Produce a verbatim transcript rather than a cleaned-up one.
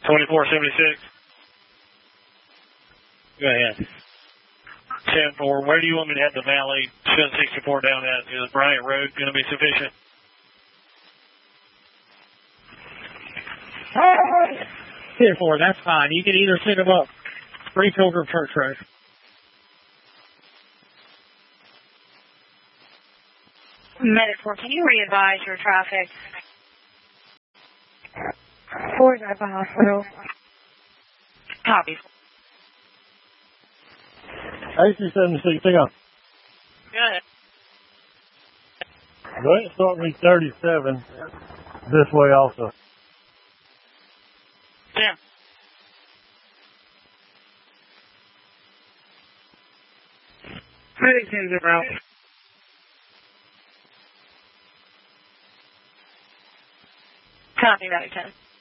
twenty-four seventy-six. Go ahead. ten four, where do you want me to have the Valley seven sixty-four down at? Is Bryant Road going to be sufficient? ten four, that's fine. You can either send them up Springfield or Church Road. Medic four, can you re-advise your traffic? Four's at the hospital. Copy. A C seventy-six, take off. Good. Go ahead and start me thirty-seven this way also. Yeah. Medic ten's en route. Copy, Medic ten.